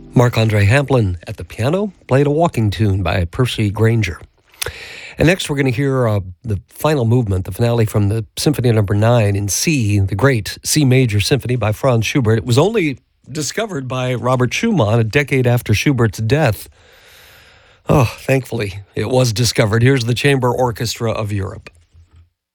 Marc-Andre Hamplin at the piano played a walking tune by Percy Grainger. And next we're going to hear the final movement, the finale from the Symphony No. 9 in C, the great C Major Symphony by Franz Schubert. It was only discovered by Robert Schumann a decade after Schubert's death. Oh, thankfully, it was discovered. Here's the Chamber Orchestra of Europe.